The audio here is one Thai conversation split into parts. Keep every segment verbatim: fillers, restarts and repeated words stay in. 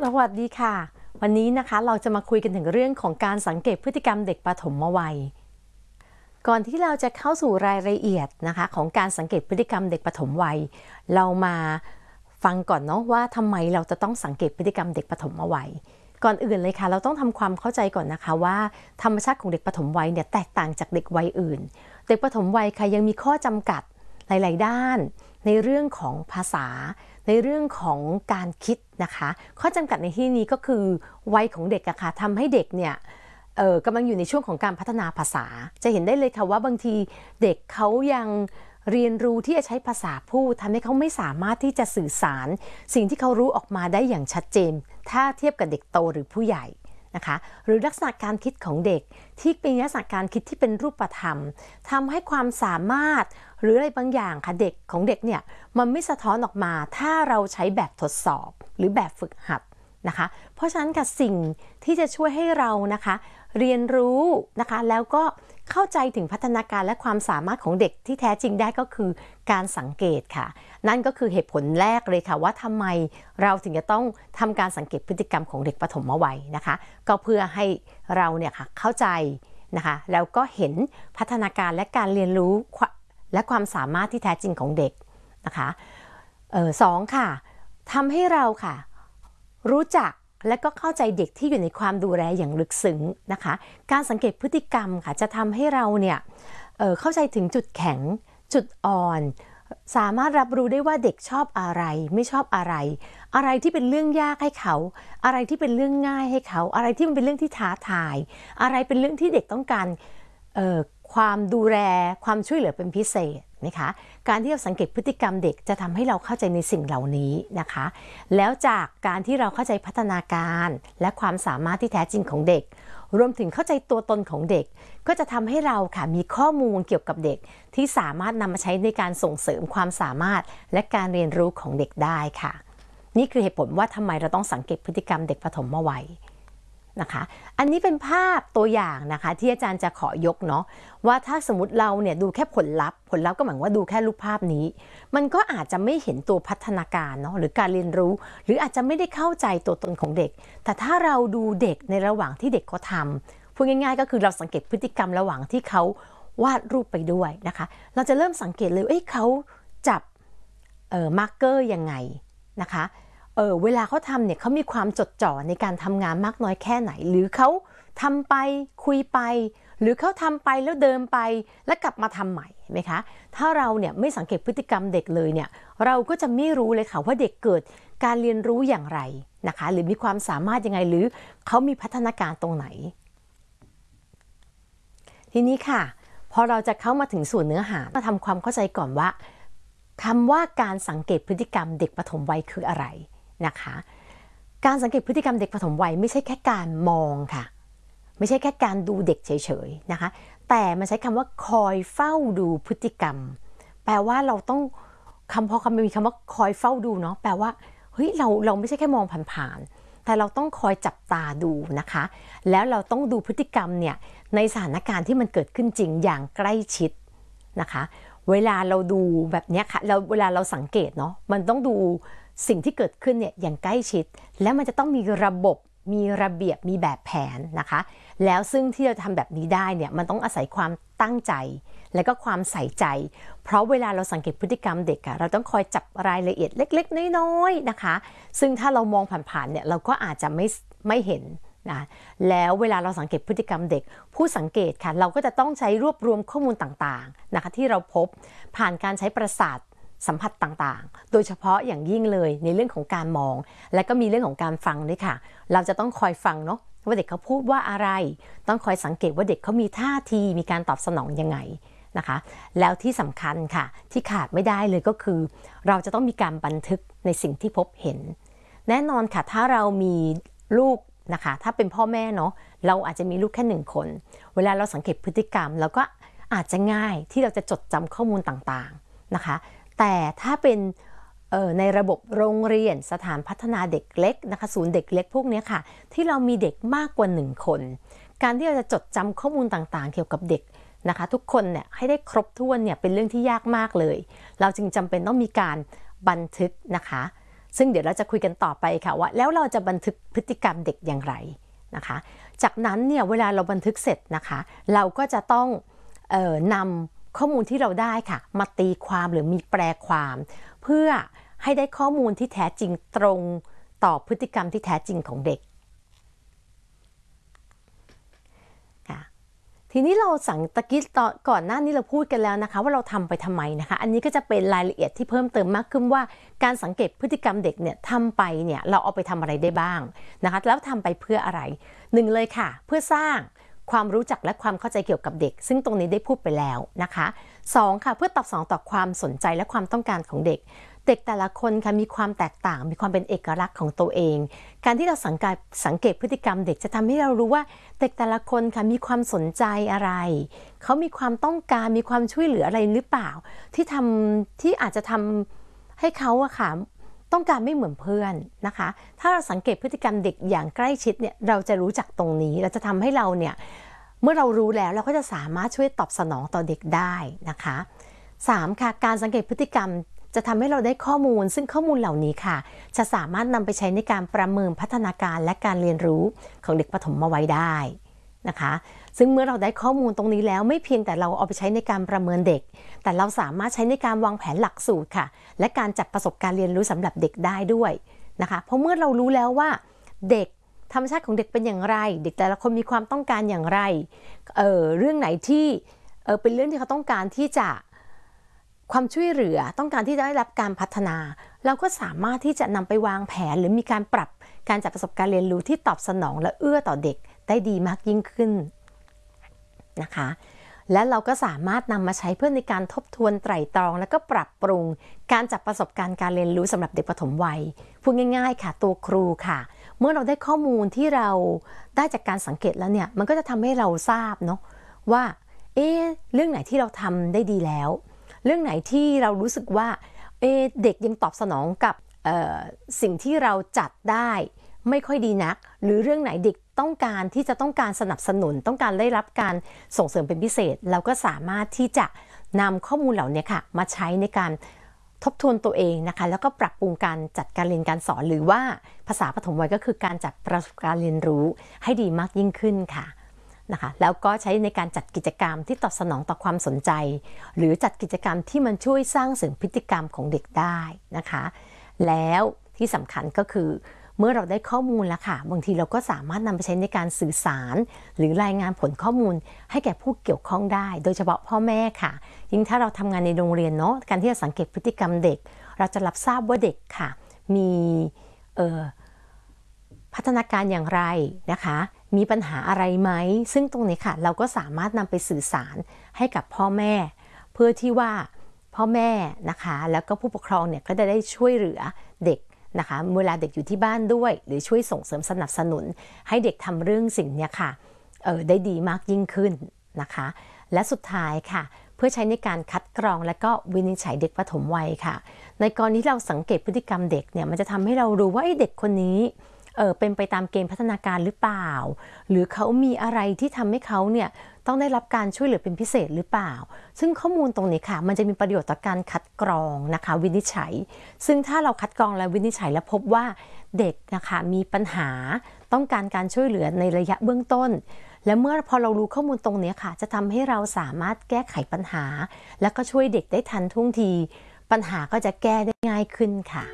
สวัสดีค่ะวันนี้นะคะเราจะมาคุยกันถึงเรื่องของการสังเกตพฤติกรรมเด็กปฐมวัยก่อนที่เราจะเข้าสู่รายละเอียดนะคะของการสังเกตพฤติกรรมเด็กปฐมวัยเรามาฟังก่อนเนาะว่าทำไมเราจะต้องสังเกตพฤติกรรมเด็กปฐมวัยก่อนอื่นเลยค่ะเราต้องทำความเข้าใจก่อนนะคะว่าธรรมชาติของเด็กปฐมวัยเนี่ยแตกต่างจากเด็กวัยอื่นเด็กปฐมวัยค่ะยังมีข้อจำกัดหลายๆด้านในเรื่องของภาษาในเรื่องของการคิดนะคะข้อจำกัดในที่นี้ก็คือวัยของเด็กอะค่ะทำให้เด็กเนี่ยเอ่อกำลังอยู่ในช่วงของการพัฒนาภาษาจะเห็นได้เลยค่ะว่าบางทีเด็กเขายังเรียนรู้ที่จะใช้ภาษาพูดทำให้เขาไม่สามารถที่จะสื่อสารสิ่งที่เขารู้ออกมาได้อย่างชัดเจนถ้าเทียบกับเด็กโตหรือผู้ใหญ่นะคะหรือลักษณะการคิดของเด็กที่เป็นลักษณะการคิดที่เป็นรูปธรรมทำให้ความสามารถหรืออะไรบางอย่างค่ะเด็กของเด็กเนี่ยมันไม่สะท้อนออกมาถ้าเราใช้แบบทดสอบหรือแบบฝึกหัดนะคะเพราะฉะนั้นกับสิ่งที่จะช่วยให้เรานะคะเรียนรู้นะคะแล้วก็เข้าใจถึงพัฒนาการและความสามารถของเด็กที่แท้จริงได้ก็คือการสังเกตค่ะนั่นก็คือเหตุผลแรกเลยค่ะว่าทำไมเราถึงจะต้องทำการสังเกตพฤติกรรมของเด็กปฐมวัยนะคะก็เพื่อให้เราเนี่ยค่ะเข้าใจนะคะแล้วก็เห็นพัฒนาการและการเรียนรู้และความสามารถที่แท้จริงของเด็กนะคะเอ่อสองค่ะทำให้เราค่ะรู้จักและก็เข้าใจเด็กที่อยู่ในความดูแลอย่างลึกซึ้งนะคะการสังเกตพฤติกรรมค่ะจะทำให้เราเนี่ย เอ่อ เข้าใจถึงจุดแข็งจุดอ่อนสามารถรับรู้ได้ว่าเด็กชอบอะไรไม่ชอบอะไรอะไรที่เป็นเรื่องยากให้เขาอะไรที่เป็นเรื่องง่ายให้เขาอะไรที่มันเป็นเรื่องที่ท้าทายอะไรเป็นเรื่องที่เด็กต้องการเอ่อความดูแลความช่วยเหลือเป็นพิเศษนะคะการที่เราสังเกตพฤติกรรมเด็กจะทำให้เราเข้าใจในสิ่งเหล่านี้นะคะแล้วจากการที่เราเข้าใจพัฒนาการและความสามารถที่แท้จริงของเด็กรวมถึงเข้าใจตัวตนของเด็กก็จะทำให้เราค่ะมีข้อมูลเกี่ยวกับเด็กที่สามารถนำมาใช้ในการส่งเสริมความสามารถและการเรียนรู้ของเด็กได้ค่ะนี่คือเหตุผลว่าทำไมเราต้องสังเกตพฤติกรรมเด็กปฐมวัยนะคะอันนี้เป็นภาพตัวอย่างนะคะที่อาจารย์จะขอยกเนาะว่าถ้าสมมติเราเนี่ยดูแค่ผลลัพธ์ผลลัพธ์ก็หมายว่าดูแค่รูปภาพนี้มันก็อาจจะไม่เห็นตัวพัฒนาการเนาะหรือการเรียนรู้หรืออาจจะไม่ได้เข้าใจตัวตนของเด็กแต่ถ้าเราดูเด็กในระหว่างที่เด็กเขาทำพูดง่ายๆก็คือเราสังเกตพฤติกรรมระหว่างที่เขาวาดรูปไปด้วยนะคะเราจะเริ่มสังเกตเลยเอ้ยเขาจับเอ่อมาร์กเกอร์ยังไงนะคะเออเวลาเขาทำเนี่ยเขามีความจดจ่อในการทำงานมากน้อยแค่ไหนหรือเขาทำไปคุยไปหรือเขาทำไปแล้วเดินไปแล้วกลับมาทำใหม่เห็นไหมคะถ้าเราเนี่ยไม่สังเกตพฤติกรรมเด็กเลยเนี่ยเราก็จะไม่รู้เลยค่ะว่าเด็กเกิดการเรียนรู้อย่างไรนะคะหรือมีความสามารถยังไงหรือเขามีพัฒนาการตรงไหนทีนี้ค่ะพอเราจะเข้ามาถึงส่วนเนื้อหามาทำความเข้าใจก่อนว่าคำว่าการสังเกตพฤติกรรมเด็กปฐมวัยคืออะไรนะคะการสังเกตพฤติกรรมเด็กปฐมวัยไม่ใช่แค่การมองค่ะไม่ใช่แค่การดูเด็กเฉยๆนะคะแต่มันใช้คำว่าคอยเฝ้าดูพฤติกรรมแปลว่าเราต้องคำพอคำมีคำว่าคอยเฝ้าดูเนาะแปลว่าเฮ้ยเราเราไม่ใช่แค่มองผ่านๆแต่เราต้องคอยจับตาดูนะคะแล้วเราต้องดูพฤติกรรมเนี่ยในสถานการณ์ที่มันเกิดขึ้นจริงอย่างใกล้ชิดนะคะเวลาเราดูแบบนี้ค่ะเราเวลาเราสังเกตเนาะมันต้องดูสิ่งที่เกิดขึ้นเนี่ยอย่างใกล้ชิดแล้วมันจะต้องมีระบบมีระเบียบมีแบบแผนนะคะแล้วซึ่งที่จะทำแบบนี้ได้เนี่ยมันต้องอาศัยความตั้งใจและก็ความใส่ใจเพราะเวลาเราสังเกตพฤติกรรมเด็กอะเราต้องคอยจับรายละเอียดเล็กๆน้อยๆนะคะซึ่งถ้าเรามองผ่านๆเนี่ยเราก็อาจจะไม่ไม่เห็นนะแล้วเวลาเราสังเกตพฤติกรรมเด็กผู้สังเกตค่ะเราก็จะต้องใช้รวบรวมข้อมูลต่างๆนะคะที่เราพบผ่านการใช้ประสาทสัมผัสต่างๆโดยเฉพาะอย่างยิ่งเลยในเรื่องของการมองและก็มีเรื่องของการฟังด้วยค่ะเราจะต้องคอยฟังเนาะว่าเด็กเขาพูดว่าอะไรต้องคอยสังเกตว่าเด็กเขามีท่าทีมีการตอบสนองยังไงนะคะแล้วที่สำคัญค่ะที่ขาดไม่ได้เลยก็คือเราจะต้องมีการบันทึกในสิ่งที่พบเห็นแน่นอนค่ะถ้าเรามีลูกนะคะถ้าเป็นพ่อแม่เนาะเราอาจจะมีลูกแค่หนึ่งคนเวลาเราสังเกตพฤติกรรมเราก็อาจจะง่ายที่เราจะจดจำข้อมูลต่างๆนะคะแต่ถ้าเป็นในระบบโรงเรียนสถานพัฒนาเด็กเล็กนะคะศูนย์เด็กเล็กพวกนี้ค่ะที่เรามีเด็กมากกว่าหนึ่งคนการที่เราจะจดจำข้อมูลต่างๆเกี่ยวกับเด็กนะคะทุกคนเนี่ยให้ได้ครบถ้วนเนี่ยเป็นเรื่องที่ยากมากเลยเราจึงจำเป็นต้องมีการบันทึกนะคะซึ่งเดี๋ยวเราจะคุยกันต่อไปค่ะว่าแล้วเราจะบันทึกพฤติกรรมเด็กอย่างไรนะคะจากนั้นเนี่ยเวลาเราบันทึกเสร็จนะคะเราก็จะต้องเอ่อนำข้อมูลที่เราได้ค่ะมาตีความหรือมีแปลความเพื่อให้ได้ข้อมูลที่แท้จริงตรงต่อพฤติกรรมที่แท้จริงของเด็กทีนี้เราสังตะกี้ก่อนหน้านี้เราพูดกันแล้วนะคะว่าเราทำไปทำไมนะคะอันนี้ก็จะเป็นรายละเอียดที่เพิ่มเติมมากขึ้นว่าการสังเกตพฤติกรรมเด็กเนี่ยทำไปเนี่ยเราเอาไปทำอะไรได้บ้างนะคะแล้วทำไปเพื่ออะไรหนึ่งเลยค่ะเพื่อสร้างความรู้จักและความเข้าใจเกี่ยวกับเด็กซึ่งตรงนี้ได้พูดไปแล้วนะคะสองค่ะเพื่อตอบสนองต่อความสนใจและความต้องการของเด็กเด็กแต่ละคนค่ะมีความแตกต่างมีความเป็นเอกลักษณ์ของตัวเองการที่เราสังเกตสังเกตพฤติกรรมเด็กจะทำให้เรารู้ว่าเด็กแต่ละคนค่ะมีความสนใจอะไรเขามีความต้องการมีความช่วยเหลืออะไรหรือเปล่าที่ทำที่อาจจะทำให้เขาอะค่ะต้องการไม่เหมือนเพื่อนนะคะถ้าเราสังเกตพฤติกรรมเด็กอย่างใกล้ชิดเนี่ยเราจะรู้จักตรงนี้เราจะทำให้เราเนี่ยเมื่อเรารู้แล้วเราก็จะสามารถช่วยตอบสนองต่อเด็กได้นะคะสามค่ะการสังเกตพฤติกรรมจะทำให้เราได้ข้อมูลซึ่งข้อมูลเหล่านี้ค่ะจะสามารถนำไปใช้ในการประเมินพัฒนาการและการเรียนรู้ของเด็กปฐมวัยได้นะคะซึ่งเมื่อเราได้ข้อมูลตรงนี้แล้วไม่เพียงแต่เราเอาไปใช้ในการประเมินเด็กแต่เราสามารถใช้ในการวางแผนหลักสูตรค่ะและการจัดประสบการณ์เรียนรู้สำหรับเด็กได้ด้วยนะคะเพราะเมื่อเรารู้แล้วว่าเด็กธรรมชาติของเด็กเป็นอย่างไรเด็กแต่ละคนมีความต้องการอย่างไร เอ่อ เรื่องไหนที่เอ่อเป็นเรื่องที่เขาต้องการที่จะความช่วยเหลือต้องการที่จะได้รับการพัฒนาเราก็สามารถที่จะนำไปวางแผนหรือมีการปรับการจัดประสบการณ์เรียนรู้ที่ตอบสนองและเอื้อต่อเด็กได้ดีมากยิ่งขึ้นนะคะและเราก็สามารถนำมาใช้เพื่อในการทบทวนไตร่ตรองและก็ปรับปรุงการจัดประสบการณ์การเรียนรู้สำหรับเด็กปฐมวัยพูดง่ายๆค่ะตัวครูค่ะเมื่อเราได้ข้อมูลที่เราได้จากการสังเกตแล้วเนี่ยมันก็จะทำให้เราทราบเนาะว่าเอ๊ะเรื่องไหนที่เราทำได้ดีแล้วเรื่องไหนที่เรารู้สึกว่าเอ๊ะเด็กยังตอบสนองกับสิ่งที่เราจัดได้ไม่ค่อยดีนักหรือเรื่องไหนเด็กต้องการที่จะต้องการสนับสนุนต้องการได้รับการส่งเสริมเป็นพิเศษเราก็สามารถที่จะนำข้อมูลเหล่านี้ค่ะมาใช้ในการทบทวนตัวเองนะคะแล้วก็ปรับปรุงการจัดการเรียนการสอนหรือว่าภาษาปฐมวัยก็คือการจัดประสบการณ์เรียนรู้ให้ดีมากยิ่งขึ้นค่ะนะคะแล้วก็ใช้ในการจัดกิจกรรมที่ตอบสนองต่อความสนใจหรือจัดกิจกรรมที่มันช่วยสร้างเสริมพฤติกรรมของเด็กได้นะคะแล้วที่สำคัญก็คือเมื่อเราได้ข้อมูลแล้วค่ะบางทีเราก็สามารถนำไปใช้ในการสื่อสารหรือรายงานผลข้อมูลให้แก่ผู้เกี่ยวข้องได้โดยเฉพาะพ่อแม่ค่ะยิ่งถ้าเราทำงานในโรงเรียนเนาะการที่จะสังเกตพฤติกรรมเด็กเราจะรับทราบว่าเด็กค่ะมีเอ่อพัฒนาการอย่างไรนะคะมีปัญหาอะไรไหมซึ่งตรงนี้ค่ะเราก็สามารถนำไปสื่อสารให้กับพ่อแม่เพื่อที่ว่าพ่อแม่นะคะแล้วก็ผู้ปกครองเนี่ยก็จะได้ช่วยเหลือเด็กนะคะเวลาเด็กอยู่ที่บ้านด้วยหรือช่วยส่งเสริมสนับสนุนให้เด็กทำเรื่องสิ่งนี้ค่ะเออได้ดีมากยิ่งขึ้นนะคะและสุดท้ายค่ะเพื่อใช้ในการคัดกรองและก็วินิจฉัยเด็กปฐมวัยค่ะในกรณีที่เราสังเกตพฤติกรรมเด็กเนี่ยมันจะทำให้เรารู้ว่าไอ้เด็กคนนี้เออเป็นไปตามเกณฑ์พัฒนาการหรือเปล่าหรือเขามีอะไรที่ทำให้เขาเนี่ยต้องได้รับการช่วยเหลือเป็นพิเศษหรือเปล่าซึ่งข้อมูลตรงนี้ค่ะมันจะมีประโยชน์ต่อการคัดกรองนะคะวินิจฉัยซึ่งถ้าเราคัดกรองและวินิจฉัยและพบว่าเด็กนะคะมีปัญหาต้องการการช่วยเหลือในระยะเบื้องต้นและเมื่อพอเรารู้ข้อมูลตรงนี้ค่ะจะทำให้เราสามารถแก้ไขปัญหาและก็ช่วยเด็กได้ทันท่วงทีปัญหาก็จะแก้ได้ง่ายขึ้นค่ะ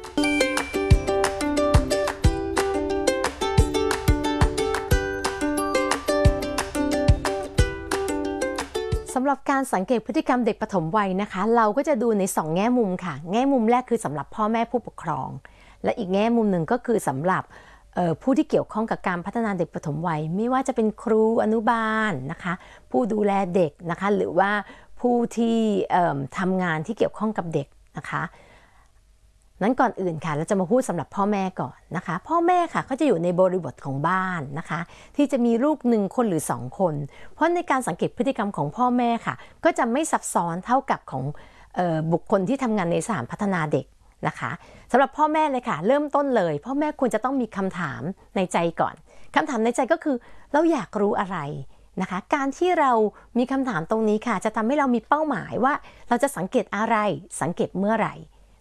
สำหรับการสังเกตพฤติกรรมเด็กปฐมวัยนะคะเราก็จะดูในสองแง่มุมค่ะแง่มุมแรกคือสำหรับพ่อแม่ผู้ปกครองและอีกแง่มุมหนึ่งก็คือสำหรับผู้ที่เกี่ยวข้องกับการพัฒนาเด็กปฐมวัยไม่ว่าจะเป็นครูอนุบาลนะคะผู้ดูแลเด็กนะคะหรือว่าผู้ที่ทำงานที่เกี่ยวข้องกับเด็กนะคะนั้นก่อนอื่นค่ะเราจะมาพูดสำหรับพ่อแม่ก่อนนะคะพ่อแม่ค่ะเขาจะอยู่ในบริบทของบ้านนะคะที่จะมีลูกหนึ่งคนหรือสองคนเพราะในการสังเกตพฤติกรรมของพ่อแม่ค่ะก็จะไม่ซับซ้อนเท่ากับของเอ่อบุคคลที่ทำงานในสถานพัฒนาเด็กนะคะสำหรับพ่อแม่เลยค่ะเริ่มต้นเลยพ่อแม่ควรจะต้องมีคำถามในใจก่อนคำถามในใจก็คือเราอยากรู้อะไรนะคะการที่เรามีคำถามตรงนี้ค่ะจะทำให้เรามีเป้าหมายว่าเราจะสังเกตอะไรสังเกตเมื่อไหร่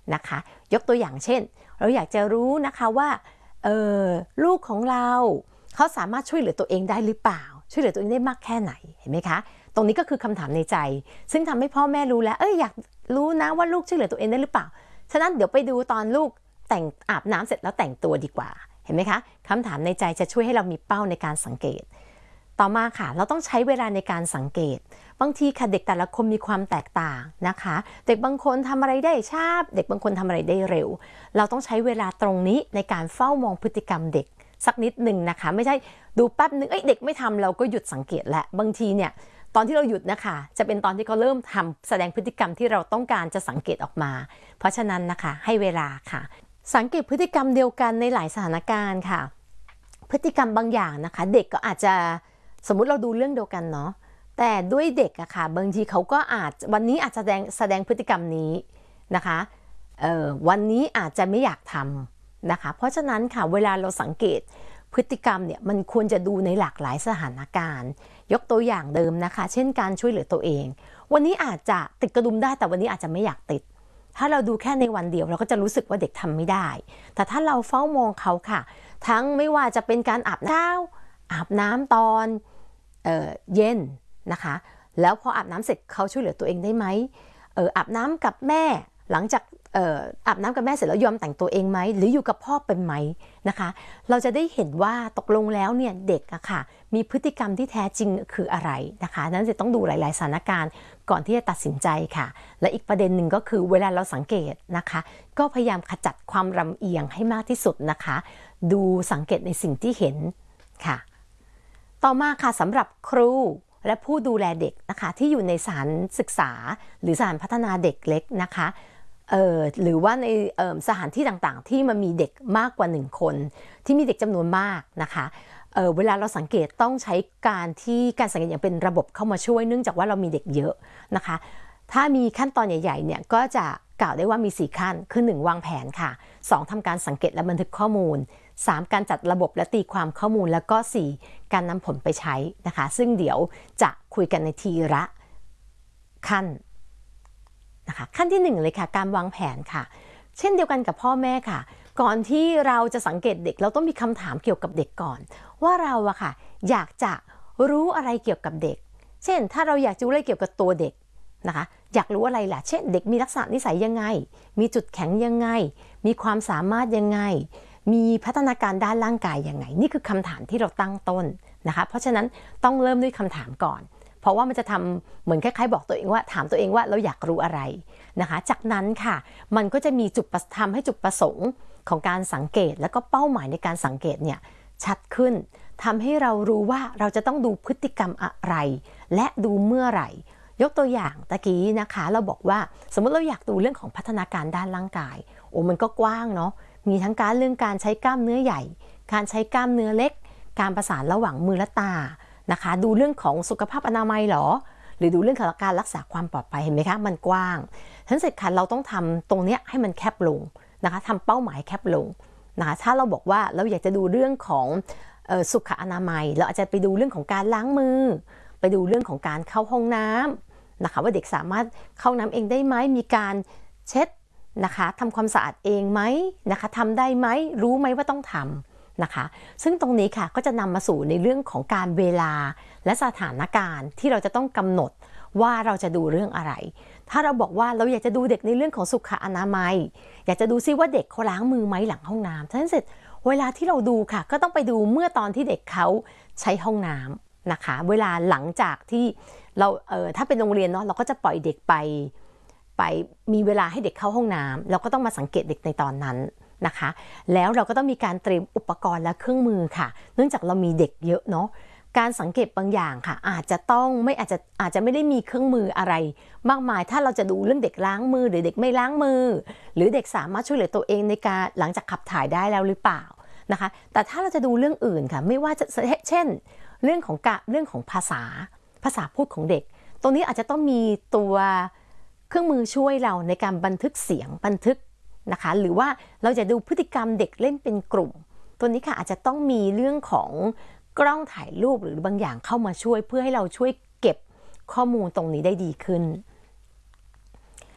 นะคะยกตัวอย่างเช่นเราอยากจะรู้นะคะว่าเออลูกของเราเขาสามารถช่วยเหลือตัวเองได้หรือเปล่าช่วยเหลือตัวเองได้มากแค่ไหนเห็นไหมคะตรงนี้ก็คือคำถามในใจซึ่งทำให้พ่อแม่รู้แล้วเอ้ยอยากรู้นะว่าลูกช่วยเหลือตัวเองได้หรือเปล่าฉะนั้นเดี๋ยวไปดูตอนลูกแต่งอาบน้ำเสร็จแล้วแต่งตัวดีกว่าเห็นไหมคะคำถามในใจจะช่วยให้เรามีเป้าในการสังเกตต่อมาค่ะเราต้องใช้เวลาในการสังเกตบางทีค่ะเด็กแต่ละคนมีความแตกต่างนะคะเด็กบางคนทำอะไรได้ช้าเด็กบางคนทำอะไรได้เร็วเราต้องใช้เวลาตรงนี้ในการเฝ้ามองพฤติกรรมเด็กสักนิดหนึ่งนะคะไม่ใช่ดูแป๊บนึงเอ้ยเด็กไม่ทำเราก็หยุดสังเกตและบางทีเนี่ยตอนที่เราหยุดนะคะจะเป็นตอนที่เขาเริ่มทำแสดงพฤติกรรมที่เราต้องการจะสังเกตออกมาเพราะฉะนั้นนะคะให้เวลาค่ะสังเกตพฤติกรรมเดียวกันในหลายสถานการณ์ค่ะพฤติกรรมบางอย่างนะคะเด็กก็อาจจะสมมุติเราดูเรื่องเดียวกันเนาะแต่ด้วยเด็กอะค่ะบางทีเขาก็อาจวันนี้อาจจะแสดงแสดงพฤติกรรมนี้นะคะเอ่อวันนี้อาจจะไม่อยากทำนะคะเพราะฉะนั้นค่ะเวลาเราสังเกตพฤติกรรมเนี่ยมันควรจะดูในหลากหลายสถานการณ์ยกตัวอย่างเดิมนะคะเช่นการช่วยเหลือตัวเองวันนี้อาจจะติดกระดุมได้แต่วันนี้อาจจะไม่อยากติดถ้าเราดูแค่ในวันเดียวเราก็จะรู้สึกว่าเด็กทำไม่ได้แต่ถ้าเราเฝ้ามองเขาค่ะทั้งไม่ว่าจะเป็นการอาบน้ำอาบน้ำตอนเอ่อเย็นนะคะแล้วพออาบน้ำเสร็จเขาช่วยเหลือตัวเองได้ไหมเอออาบน้ำกับแม่หลังจากเอ่ออาบน้ำกับแม่เสร็จแล้วยอมแต่งตัวเองไหมหรืออยู่กับพ่อเป็นไหมนะคะเราจะได้เห็นว่าตกลงแล้วเนี่ยเด็กอะค่ะมีพฤติกรรมที่แท้จริงคืออะไรนะคะนั้นจะต้องดูหลายๆสถานการณ์ก่อนที่จะตัดสินใจค่ะและอีกประเด็นหนึ่งก็คือเวลาเราสังเกตนะคะก็พยายามขจัดความลำเอียงให้มากที่สุดนะคะดูสังเกตในสิ่งที่เห็นค่ะต่อมาค่ะสำหรับครูและผู้ดูแลเด็กนะคะที่อยู่ในสถานศึกษาหรือสถานพัฒนาเด็กเล็กนะคะเอ่อหรือว่าในเอ่อสถานที่ต่างๆที่มันมีเด็กมากกว่าหนึ่งคนที่มีเด็กจำนวนมากนะคะเอ่อเวลาเราสังเกตต้องใช้การที่การสังเกตอย่างเป็นระบบเข้ามาช่วยเนื่องจากว่าเรามีเด็กเยอะนะคะถ้ามีขั้นตอนใหญ่ๆเนี่ยก็จะกล่าวได้ว่ามีสี่ขั้นคือหนึ่งวางแผนค่ะสองทำการสังเกตและบันทึกข้อมูลสามการจัดระบบและตีความข้อมูลแล้วก็สี่การนำผลไปใช้นะคะซึ่งเดี๋ยวจะคุยกันในทีละขั้นนะคะขั้นที่หนึ่งเลยค่ะการวางแผนค่ะเช่นเดียวกันกับพ่อแม่ค่ะก่อนที่เราจะสังเกตเด็กเราต้องมีคำถามเกี่ยวกับเด็กก่อนว่าเราอะค่ะอยากจะรู้อะไรเกี่ยวกับเด็กเช่นถ้าเราอยากจะรู้อะไรเกี่ยวกับตัวเด็กนะคะอยากรู้อะไรล่ะเช่นเด็กมีลักษณะนิสัยยังไงมีจุดแข็งยังไงมีความสามารถยังไงมีพัฒนาการด้านร่างกายยังไงนี่คือคำถามที่เราตั้งต้นนะคะเพราะฉะนั้นต้องเริ่มด้วยคำถามก่อนเพราะว่ามันจะทำเหมือนคล้ายๆบอกตัวเองว่าถามตัวเองว่าเราอยากรู้อะไรนะคะจากนั้นค่ะมันก็จะมีจุดทำให้จุดประสงค์ของการสังเกตแล้วก็เป้าหมายในการสังเกตเนี่ยชัดขึ้นทำให้เรารู้ว่าเราจะต้องดูพฤติกรรมอะไรและดูเมื่อไหร่ยกตัวอย่างตะกี้นะคะเราบอกว่าสมมติเราอยากดูเรื่องของพัฒนาการด้านร่างกายโอ้มันก็กว้างเนาะมีทั้งการเรื่องการใช้กล้ามเนื้อใหญ่การใช้กล้ามเนื้อเล็กการประสานระหว่างมือและตานะคะดูเรื่องของสุขภาพอนามัยหรอหรือดูเรื่องของการรักษาความปลอดภัยเห็นไหมคะมันกว้างทั้งเสร็จค่ะเราต้องทำตรงนี้ให้มันแคบลงนะคะทำเป้าหมายแคบลงนะคะถ้าเราบอกว่าเราอยากจะดูเรื่องของเอ่อสุขอนามัยเราอาจจะไปดูเรื่องของการล้างมือไปดูเรื่องของการเข้าห้องน้ำนะคะว่าเด็กสามารถเข้าน้ำเองได้ไหมมีการเช็ดนะคะทำความสะอาดเองไหมนะคะทำได้ไหมรู้ไหมว่าต้องทำนะคะซึ่งตรงนี้ค่ะก็จะนำมาสู่ในเรื่องของการเวลาและสถานการณ์ที่เราจะต้องกำหนดว่าเราจะดูเรื่องอะไรถ้าเราบอกว่าเราอยากจะดูเด็กในเรื่องของสุขอนามัยอยากจะดูซิว่าเด็กเขาล้างมือไหมหลังห้องน้ำฉะนั้นเสร็จเวลาที่เราดูค่ะก็ต้องไปดูเมื่อตอนที่เด็กเขาใช้ห้องน้ำนะคะเวลาหลังจากที่เราเอ่อถ้าเป็นโรงเรียนเนาะเราก็จะปล่อยเด็กไปไปมีเวลาให้เด็กเข้าห้องน้ำเราก็ต้องมาสังเกตเด็กในตอนนั้นนะคะแล้วเราก็ต้องมีการเตรียมอุปกรณ์และเครื่องมือค่ะเนื่องจากเรามีเด็กเยอะเนาะการสังเกตบางอย่างค่ะอาจจะต้องไม่อาจจะอาจจะไม่ได้มีเครื่องมืออะไรมากมายถ้าเราจะดูเรื่องเด็กล้างมือหรือเด็กไม่ล้างมือหรือเด็กสามารถช่วยเหลือตัวเองในการหลังจากขับถ่ายได้แล้วหรือเปล่านะคะแต่ถ้าเราจะดูเรื่องอื่นค่ะไม่ว่าจะเช่นเรื่องของกะเรื่องของภาษาภาษาพูดของเด็กตรงนี้อาจจะต้องมีตัวเครื่องมือช่วยเราในการบันทึกเสียงบันทึกนะคะหรือว่าเราจะดูพฤติกรรมเด็กเล่นเป็นกลุ่มตัวนี้ค่ะอาจจะต้องมีเรื่องของกล้องถ่ายรูปหรือบางอย่างเข้ามาช่วยเพื่อให้เราช่วยเก็บข้อมูลตรงนี้ได้ดีขึ้นค่ะ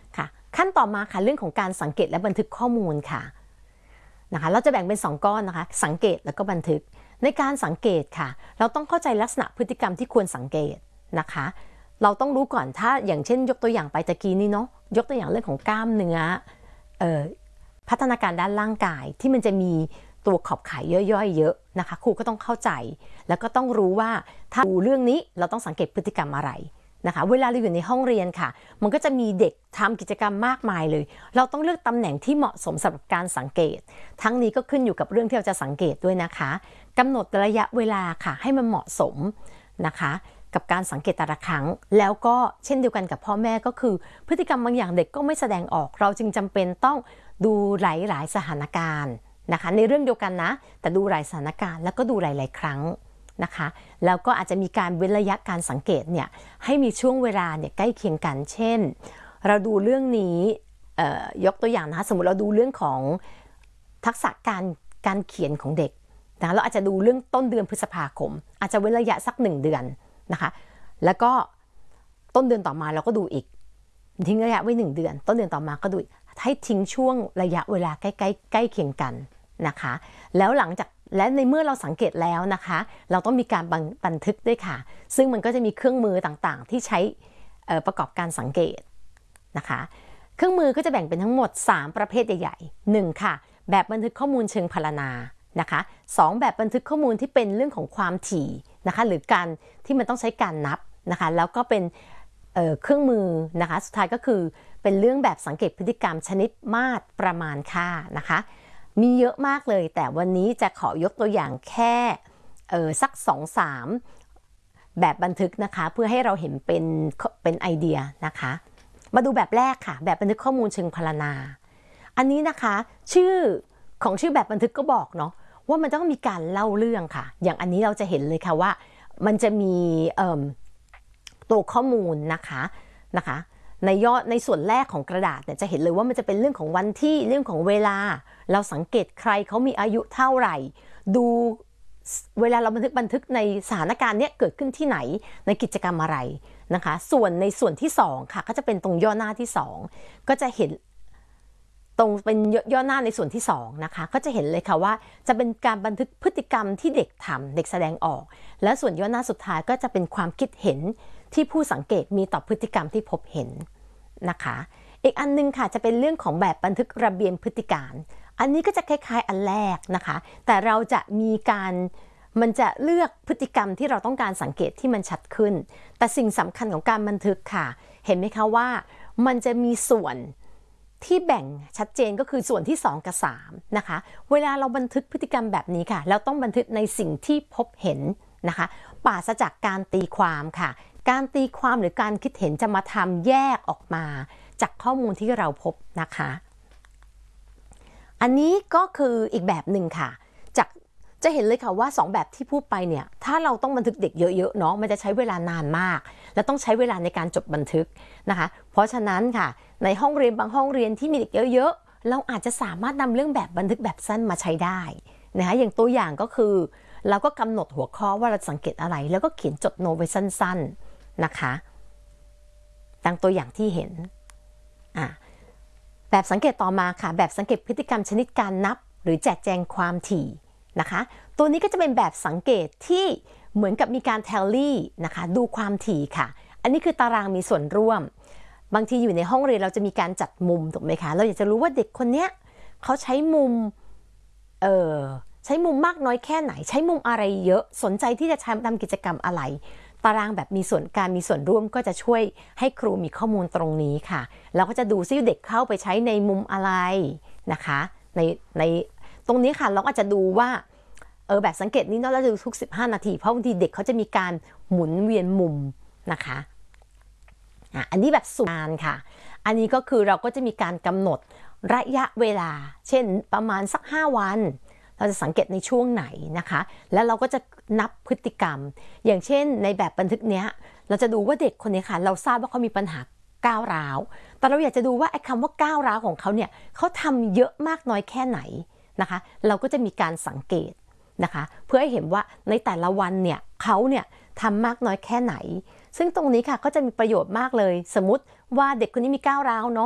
ขั้นต่อมาค่ะเรื่องของการสังเกตและบันทึกข้อมูลค่ะนะคะเราจะแบ่งเป็นสองก้อนนะคะสังเกตแล้วก็บันทึกในการสังเกตค่ะเราต้องเข้าใจลักษณะพฤติกรรมที่ควรสังเกตนะคะเราต้องรู้ก่อนถ้าอย่างเช่นยกตัวอย่างไปตะกี้นี้เนาะยกตัวอย่างเรื่องของกล้ามเนื้อเอ่อพัฒนาการด้านร่างกายที่มันจะมีตัวขอบข่ายย่อยๆเยอะนะคะครูก็ต้องเข้าใจแล้วก็ต้องรู้ว่าถ้าดูเรื่องนี้เราต้องสังเกตพฤติกรรมอะไรนะคะเวลาเราอยู่ในห้องเรียนค่ะมันก็จะมีเด็กทำกิจกรรมมากมายเลยเราต้องเลือกตำแหน่งที่เหมาะสมสำหรับการสังเกตทั้งนี้ก็ขึ้นอยู่กับเรื่องที่เราจะสังเกตด้วยนะคะกำหนดระยะเวลาค่ะให้มันเหมาะสมนะคะกับการสังเกตแต่ละครั้งแล้วก็เช่นเดียวกันกับพ่อแม่ก็คือพฤติกรรมบางอย่างเด็กก็ไม่แสดงออกเราจึงจำเป็นต้องดูหลายๆสถานการณ์นะคะในเรื่องเดียวกันนะแต่ดูหลายสถานการณ์แล้วก็ดูหลายๆครั้งนะคะแล้วก็อาจจะมีการเว้นระยะการสังเกตเนี่ยให้มีช่วงเวลาเนี่ยใกล้เคียงกันเช่นเราดูเรื่องนี้ยกตัวอย่างนะคะสมมติเราดูเรื่องของทักษะการการเขียนของเด็กนะเราอาจจะดูเรื่องต้นเดือนพฤษภาคมอาจจะเว้นระยะสักหนึ่งเดือนนะคะแล้วก็ต้นเดือนต่อมาเราก็ดูอีกทิ้งระยะไว้หนึ่งเดือนต้นเดือนต่อมาก็ดูให้ทิ้งช่วงระยะเวลาใกล้ๆใกล้เคียงกันนะคะแล้วหลังจากและในเมื่อเราสังเกตแล้วนะคะเราต้องมีการบันทึกด้วยค่ะซึ่งมันก็จะมีเครื่องมือต่างๆที่ใช้ประกอบการสังเกตนะคะเครื่องมือก็จะแบ่งเป็นทั้งหมดสามประเภทใหญ่ๆหนึ่งค่ะแบบบันทึกข้อมูลเชิงพรรณนานะคะสองแบบบันทึกข้อมูลที่เป็นเรื่องของความถี่นะคะหรือการที่มันต้องใช้การนับนะคะแล้วก็เป็น เอ่อ เครื่องมือนะคะสุดท้ายก็คือเป็นเรื่องแบบสังเกตพฤติกรรมชนิดมาตรประมาณค่านะคะมีเยอะมากเลยแต่วันนี้จะขอยกตัวอย่างแค่เออสัก สองถึงสาม แบบบันทึกนะคะเพื่อให้เราเห็นเป็นเป็นไอเดียนะคะมาดูแบบแรกค่ะแบบบันทึกข้อมูลเชิงพรรณนาอันนี้นะคะชื่อของชื่อแบบบันทึกก็บอกเนาะว่ามันต้องมีการเล่าเรื่องค่ะอย่างอันนี้เราจะเห็นเลยค่ะว่ามันจะมีตัวข้อมูลนะคะนะคะในยอดในส่วนแรกของกระดาษเนี่ยจะเห็นเลยว่ามันจะเป็นเรื่องของวันที่เรื่องของเวลาเราสังเกตใครเขามีอายุเท่าไหร่ดูเวลาเราบันทึกบันทึกในสถานการณ์เนี้ยเกิดขึ้นที่ไหนในกิจกรรมอะไรนะคะส่วนในส่วนที่สองค่ะก็จะเป็นตรงย่อหน้าที่สองก็จะเห็นตรงเป็นย่อหน้าในส่วนที่สองนะคะก็จะเห็นเลยค่ะว่าจะเป็นการบันทึกพฤติกรรมที่เด็กทำเด็กแสดงออกและส่วนย่อหน้าสุดท้ายก็จะเป็นความคิดเห็นที่ผู้สังเกตมีต่อพฤติกรรมที่พบเห็นนะคะอีกอันนึงค่ะจะเป็นเรื่องของแบบบันทึกระเบียบพฤติการอันนี้ก็จะคล้ายๆอันแรกนะคะแต่เราจะมีการมันจะเลือกพฤติกรรมที่เราต้องการสังเกตที่มันชัดขึ้นแต่สิ่งสำคัญของการบันทึกค่ะเห็นไหมคะว่ามันจะมีส่วนที่แบ่งชัดเจนก็คือส่วนที่สองกับสามนะคะเวลาเราบันทึกพฤติกรรมแบบนี้ค่ะเราต้องบันทึกในสิ่งที่พบเห็นนะคะปราศจากการตีความค่ะการตีความหรือการคิดเห็นจะมาทำแยกออกมาจากข้อมูลที่เราพบนะคะอันนี้ก็คืออีกแบบหนึ่งค่ะจากจะเห็นเลยค่ะว่าสองแบบที่พูดไปเนี่ยถ้าเราต้องบันทึกเด็กเยอะๆเนาะมันจะใช้เวลานานมากและต้องใช้เวลาในการจดบันทึกนะคะเพราะฉะนั้นค่ะในห้องเรียนบางห้องเรียนที่มีเด็กเยอะๆเราอาจจะสามารถนำเรื่องแบบบันทึกแบบสั้นมาใช้ได้นะคะอย่างตัวอย่างก็คือเราก็กำหนดหัวข้อว่าเราสังเกตอะไรแล้วก็เขียนจดโน้ตไว้สั้นๆนะคะดังตัวอย่างที่เห็นอ่ะแบบสังเกตต่อมาค่ะแบบสังเกตพฤติกรรมชนิดการนับหรือแจกแจงความถี่นะคะตัวนี้ก็จะเป็นแบบสังเกตที่เหมือนกับมีการ tally นะคะดูความถี่ค่ะอันนี้คือตารางมีส่วนร่วมบางทีอยู่ในห้องเรียนเราจะมีการจัดมุมถูกไหมคะเราอยากจะรู้ว่าเด็กคนนี้เขาใช้มุมเออใช้มุมมากน้อยแค่ไหนใช้มุมอะไรเยอะสนใจที่จะทำกิจกรรมอะไรตารางแบบมีส่วนการมีส่วนร่วมก็จะช่วยให้ครูมีข้อมูลตรงนี้ค่ะเราก็จะดูซิเด็กเข้าไปใช้ในมุมอะไรนะคะในในตรงนี้ค่ะเราก็จะดูว่าเออแบบสังเกตนี้เนาะเราจะดูทุกสิบห้านาทีเพราะบางทีเด็กเขาจะมีการหมุนเวียนมุมนะคะอ่ะอันนี้แบบสุนานค่ะอันนี้ก็คือเราก็จะมีการกำหนดระยะเวลาเช่นประมาณสักห้าวันเราจะสังเกตในช่วงไหนนะคะแล้วเราก็จะนับพฤติกรรมอย่างเช่นในแบบบันทึกเนี้ยเราจะดูว่าเด็กคนนี้ค่ะเราทราบว่าเขามีปัญหาก้าวร้าวแต่เราอยากจะดูว่าไอ้คำว่าก้าวร้าวของเขาเนี่ยเขาทำเยอะมากน้อยแค่ไหนนะคะเราก็จะมีการสังเกตนะคะเพื่อให้เห็นว่าในแต่ละวันเนี่ยเขาเนี่ยทำมากน้อยแค่ไหนซึ่งตรงนี้ค่ะก็จะมีประโยชน์มากเลยสมมติว่าเด็กคนนี้มีก้าวร้าวเนาะ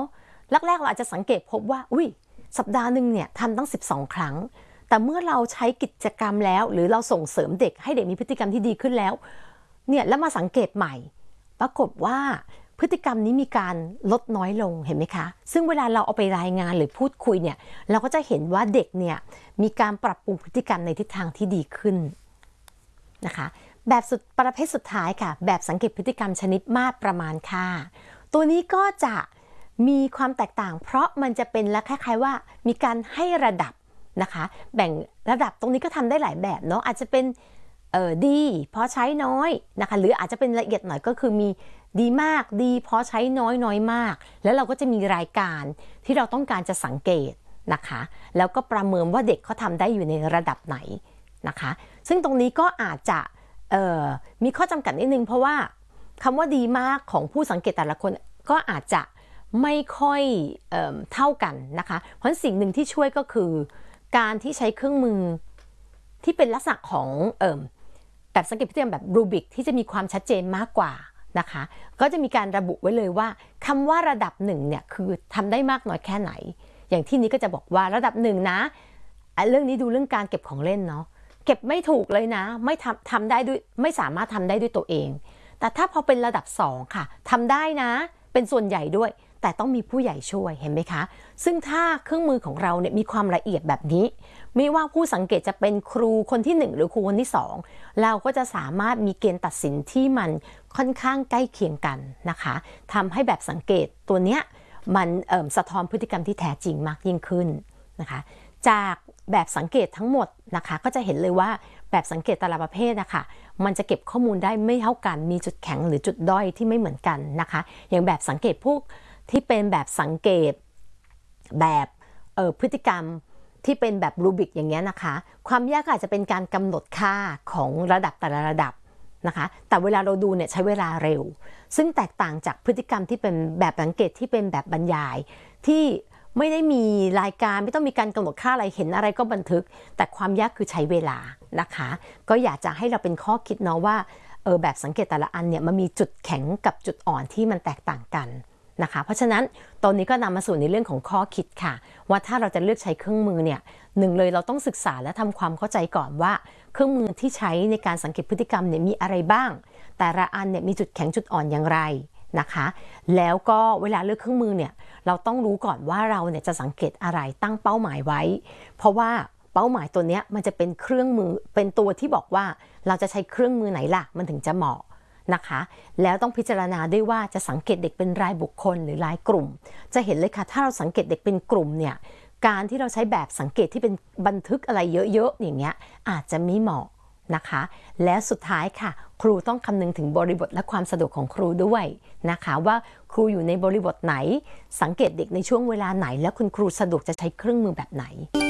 แรกๆเราอาจจะสังเกตพบว่าอุ้ยสัปดาห์หนึ่งเนี่ยทำตั้งสิบสองครั้งแต่เมื่อเราใช้กิจกรรมแล้วหรือเราส่งเสริมเด็กให้เด็กมีพฤติกรรมที่ดีขึ้นแล้วเนี่ยแล้วมาสังเกตใหม่ปรากฏว่าพฤติกรรมนี้มีการลดน้อยลงเห็นไหมคะซึ่งเวลาเราเอาไปรายงานหรือพูดคุยเนี่ยเราก็จะเห็นว่าเด็กเนี่ยมีการปรับปรุงพฤติกรรมในทิศทางที่ดีขึ้นนะคะแบบสุดประเภทสุดท้ายค่ะแบบสังเกตพฤติกรรมชนิดมาตรประมาณค่าตัวนี้ก็จะมีความแตกต่างเพราะมันจะเป็นและคล้ายๆว่ามีการให้ระดับนะคะแบ่งระดับตรงนี้ก็ทำได้หลายแบบเนาะอาจจะเป็นเออดีพอใช้น้อยนะคะหรืออาจจะเป็นละเอียดหน่อยก็คือมีดีมากดีพอใช้น้อยน้อยมากแล้วเราก็จะมีรายการที่เราต้องการจะสังเกตนะคะแล้วก็ประเมินว่าเด็กเขาทำได้อยู่ในระดับไหนนะคะซึ่งตรงนี้ก็อาจจะมีข้อจำกัดนิดนึงเพราะว่าคำว่าดีมากของผู้สังเกตแต่ละคนก็อาจจะไม่ค่อยเอ่อเท่ากันนะคะเพราะสิ่งหนึ่งที่ช่วยก็คือการที่ใช้เครื่องมือที่เป็นลักษณะของเอ่อแบบสังเกตพฤติกรรมแบบรูบิกที่จะมีความชัดเจนมากกว่านะคะก็จะมีการระบุไว้เลยว่าคำว่าระดับหนึ่งเนี่ยคือทำได้มากน้อยแค่ไหนอย่างที่นี้ก็จะบอกว่าระดับหนึ่งนะเรื่องนี้ดูเรื่องการเก็บของเล่นเนาะเก็บไม่ถูกเลยนะไม่ทำทำได้ด้วยไม่สามารถทำได้ด้วยตัวเองแต่ถ้าพอเป็นระดับสองค่ะทำได้นะเป็นส่วนใหญ่ด้วยแต่ต้องมีผู้ใหญ่ช่วยเห็นไหมคะซึ่งถ้าเครื่องมือของเราเนี่ยมีความละเอียดแบบนี้ไม่ว่าผู้สังเกตจะเป็นครูคนที่หนึ่งหรือครูคนที่สองเราก็จะสามารถมีเกณฑ์ตัดสินที่มันค่อนข้างใกล้เคียงกันนะคะทำให้แบบสังเกตตัวเนี้ยมันเอ่อสะท้อนพฤติกรรมที่แท้จริงมากยิ่งขึ้นนะคะจากแบบสังเกตทั้งหมดนะคะก็จะเห็นเลยว่าแบบสังเกตแต่ละประเภทนะคะมันจะเก็บข้อมูลได้ไม่เท่ากันมีจุดแข็งหรือจุดด้อยที่ไม่เหมือนกันนะคะอย่างแบบสังเกตพวกที่เป็นแบบสังเกตแบบเอ่อพฤติกรรมที่เป็นแบบรูบิกอย่างเงี้ยนะคะความยากอาจจะเป็นการกำหนดค่าของระดับแต่ละระดับนะคะแต่เวลาเราดูเนี่ยใช้เวลาเร็วซึ่งแตกต่างจากพฤติกรรมที่เป็นแบบสังเกตที่เป็นแบบบรรยายที่ไม่ได้มีรายการไม่ต้องมีการกำหนดค่าอะไรเห็นอะไรก็บันทึกแต่ความยากคือใช้เวลานะคะก็อยากจะให้เราเป็นข้อคิดเนาะว่าเออแบบสังเกตแต่ละอันเนี่ยมันมีจุดแข็งกับจุดอ่อนที่มันแตกต่างกันนะคะเพราะฉะนั้นตอนนี้ก็นำมาสู่ในเรื่องของข้อคิดค่ะว่าถ้าเราจะเลือกใช้เครื่องมือเนี่ยหนึ่งเลยเราต้องศึกษาและทำความเข้าใจก่อนว่าเครื่องมือที่ใช้ในการสังเกตพฤติกรรมเนี่ยมีอะไรบ้างแต่ละอันเนี่ยมีจุดแข็งจุดอ่อนอย่างไรนะคะแล้วก็เวลาเลือกเครื่องมือเนี่ยเราต้องรู้ก่อนว่าเราเนี่ยจะสังเกตอะไรตั้งเป้าหมายไว้เพราะว่าเป้าหมายตัวเนี้ยมันจะเป็นเครื่องมือเป็นตัวที่บอกว่าเราจะใช้เครื่องมือไหนล่ะมันถึงจะเหมาะนะคะแล้วต้องพิจารณาด้วยว่าจะสังเกตเด็กเป็นรายบุคคลหรือรายกลุ่มจะเห็นเลยค่ะถ้าเราสังเกตเด็กเป็นกลุ่มเนี่ยการที่เราใช้แบบสังเกตที่เป็นบันทึกอะไรเยอะๆอย่างเงี้ยอาจจะไม่เหมาะนะคะและสุดท้ายค่ะครูต้องคำนึงถึงบริบทและความสะดวกของครูด้วยนะคะว่าครูอยู่ในบริบทไหนสังเกตเด็กในช่วงเวลาไหนและคุณครูสะดวกจะใช้เครื่องมือแบบไหน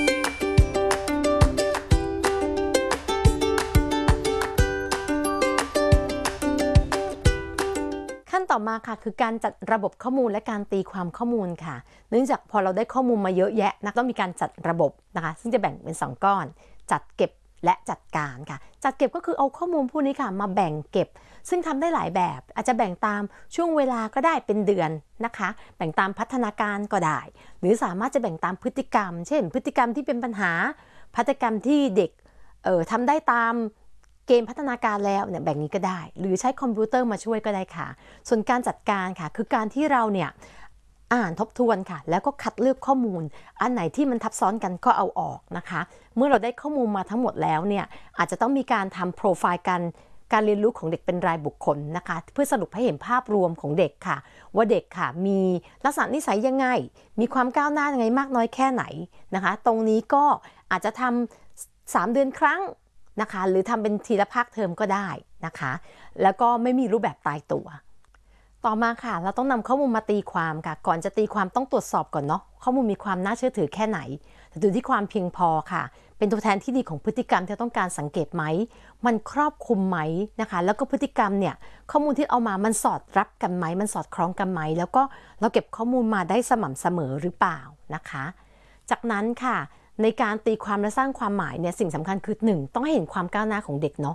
ขั้นต่อมาค่ะคือการจัดระบบข้อมูลและการตีความข้อมูลค่ะเนื่องจากพอเราได้ข้อมูลมาเยอะแยะนะต้องมีการจัดระบบนะคะซึ่งจะแบ่งเป็นสองก้อนจัดเก็บและจัดการค่ะจัดเก็บก็คือเอาข้อมูลพวกนี้ค่ะมาแบ่งเก็บซึ่งทำได้หลายแบบอาจจะแบ่งตามช่วงเวลาก็ได้เป็นเดือนนะคะแบ่งตามพัฒนาการก็ได้หรือสามารถจะแบ่งตามพฤติกรรมเช่นพฤติกรรมที่เป็นปัญหาพฤติกรรมที่เด็กเอ่อทำได้ตามเกณฑ์พัฒนาการแล้วเนี่ยแบ่งนี้ก็ได้หรือใช้คอมพิวเตอร์มาช่วยก็ได้ค่ะส่วนการจัดการค่ะคือการที่เราเนี่ยอ่านทบทวนค่ะแล้วก็คัดเลือกข้อมูลอันไหนที่มันทับซ้อนกันก็เอาออกนะคะเมื่อเราได้ข้อมูลมาทั้งหมดแล้วเนี่ยอาจจะต้องมีการทำโปรไฟล์กันการเรียนรู้ของเด็กเป็นรายบุคคลนะคะเพื่อสรุปให้เห็นภาพรวมของเด็กค่ะว่าเด็กค่ะมีลักษณะนิสัยยังไงมีความก้าวหน้ายังไงมากน้อยแค่ไหนนะคะตรงนี้ก็อาจจะทำสามเดือนครั้งนะคะหรือทำเป็นทีละภาคเทอมก็ได้นะคะแล้วก็ไม่มีรูปแบบตายตัวต่อมาค่ะเราต้องนำข้อมูลมาตีความค่ะก่อนจะตีความต้องตรวจสอบก่อนเนาะข้อมูลมีความน่าเชื่อถือแค่ไหนแต่ดูที่ความเพียงพอค่ะเป็นตัวแทนที่ดีของพฤติกรรมที่ต้องการสังเกตไหมมันครอบคลุมไหมนะคะแล้วก็พฤติกรรมเนี่ยข้อมูลที่เอามามันสอดรับกันไหมมันสอดคล้องกันไหมแล้วก็เราเก็บข้อมูลมาได้สม่ำเสมอหรือเปล่านะคะจากนั้นค่ะในการตีความและสร้างความหมายเนี่ยสิ่งสำคัญคือหนึ่งต้องให้เห็นความก้าวหน้าของเด็กเนาะ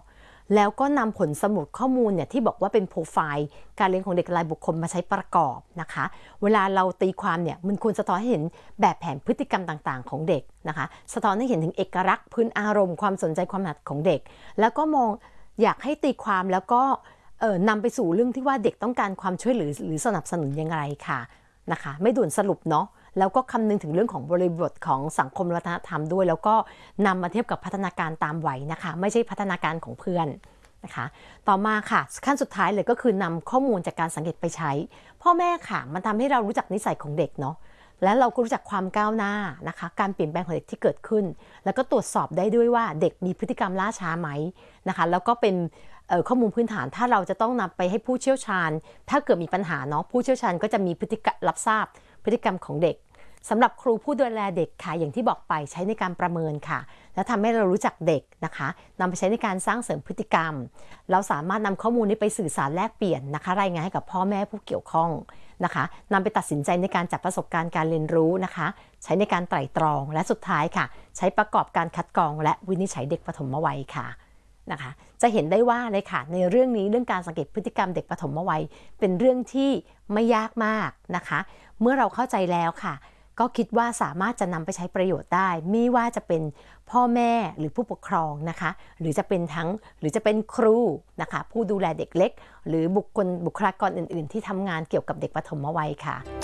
แล้วก็นำผลสมุดข้อมูลเนี่ยที่บอกว่าเป็นโปรไฟล์การเรียนของเด็กรายบุคคลมาใช้ประกอบนะคะเวลาเราตีความเนี่ยมันควรสะท้อนให้เห็นแบบแผนพฤติกรรมต่างๆของเด็กนะคะสะท้อนให้เห็นถึงเอกลักษณ์พื้นอารมณ์ความสนใจความถนัดของเด็กแล้วก็มองอยากให้ตีความแล้วก็เอ่อนำไปสู่เรื่องที่ว่าเด็กต้องการความช่วยเหลือหรือสนับสนุนอย่างไรค่ะนะคะไม่ด่วนสรุปเนาะแล้วก็คำนึงถึงเรื่องของบริบทของสังคมวัฒนธรรมด้วยแล้วก็นำมาเทียบกับพัฒนาการตามวัยนะคะไม่ใช่พัฒนาการของเพื่อนนะคะต่อมาค่ะขั้นสุดท้ายเลยก็คือนำข้อมูลจากการสังเกตไปใช้พ่อแม่ค่ะมันทำให้เรารู้จักนิสัยของเด็กเนาะและเราก็รู้จักความก้าวหน้านะคะการเปลี่ยนแปลงของเด็กที่เกิดขึ้นแล้วก็ตรวจสอบได้ด้วยว่าเด็กมีพฤติกรรมล่าช้าไหมนะคะแล้วก็เป็นข้อมูลพื้นฐานถ้าเราจะต้องนำไปให้ผู้เชี่ยวชาญถ้าเกิดมีปัญหาเนาะผู้เชี่ยวชาญก็จะมีพฤติกรรมรับทราบพฤติกรรมของเด็กสำหรับครูผู้ดูแลเด็กค่ะอย่างที่บอกไปใช้ในการประเมินค่ะและทำให้เรารู้จักเด็กนะคะนำไปใช้ในการสร้างเสริมพฤติกรรมเราสามารถนำข้อมูลนี้ไปสื่อสารแลกเปลี่ยนนะคะรายงานให้กับพ่อแม่ผู้เกี่ยวข้องนะคะนำไปตัดสินใจในการจับประสบการณ์การเรียนรู้นะคะใช้ในการไตร่ตรองและสุดท้ายค่ะใช้ประกอบการคัดกรองและวินิจฉัยเด็กปฐมวัยค่ะนะคะจะเห็นได้ว่าเลยค่ะในเรื่องนี้เรื่องการสังเกตพฤติกรรมเด็กปฐมวัยเป็นเรื่องที่ไม่ยากมากนะคะเมื่อเราเข้าใจแล้วค่ะก็คิดว่าสามารถจะนำไปใช้ประโยชน์ได้ไม่ว่าจะเป็นพ่อแม่หรือผู้ปกครองนะคะหรือจะเป็นทั้งหรือจะเป็นครูนะคะผู้ดูแลเด็กเล็กหรือบุคคลบุคลากรอื่นๆที่ทำงานเกี่ยวกับเด็กปฐมวัยค่ะ